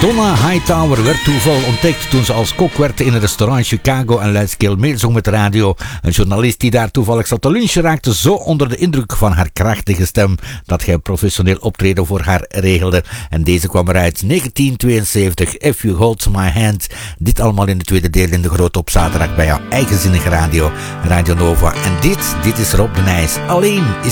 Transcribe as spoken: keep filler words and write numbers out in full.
Donna Hightower werd toeval ontdekt toen ze als kok werd in een restaurant in Chicago en luidskeel meezong met de radio. Een journalist die daar toevallig zat te lunchen raakte zo onder de indruk van haar krachtige stem dat hij een professioneel optreden voor haar regelde. En deze kwam eruit negentien tweeënzeventig, If You Hold My Hand. Dit allemaal in de tweede deel in de Groot op zaterdag bij jouw eigenzinnige radio, Radio Nova. En dit, dit is Rob de Nijs. Alleen is